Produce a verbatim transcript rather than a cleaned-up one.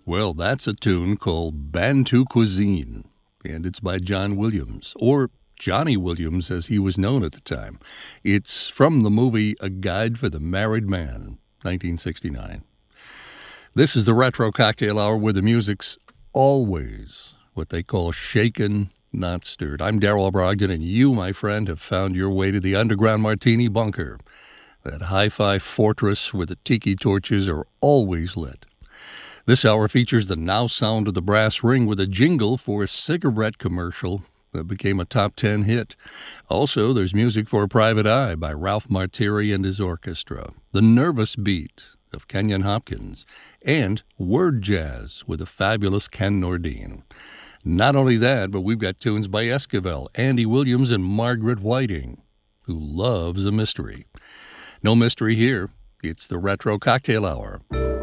Well, that's a tune called Bantu Cuisine, and it's by John Williams, or Johnny Williams as he was known at the time. It's from the movie A Guide for the Married Man, nineteen sixty-nine. This is the Retro Cocktail Hour where the music's always what they call shaken, not stirred. I'm Darrell Brogdon, and you, my friend, have found your way to the Underground Martini Bunker, that hi-fi fortress where the tiki torches are always lit. This hour features the now sound of the brass ring with a jingle for a cigarette commercial that became a top ten hit. Also, there's music for Private Eye by Ralph Martiri and his orchestra, The Nervous Beat of Kenyon Hopkins, and Word Jazz with the fabulous Ken Nordine. Not only that, but we've got tunes by Esquivel, Andy Williams, and Margaret Whiting, who loves a mystery. No mystery here. It's the Retro Cocktail Hour.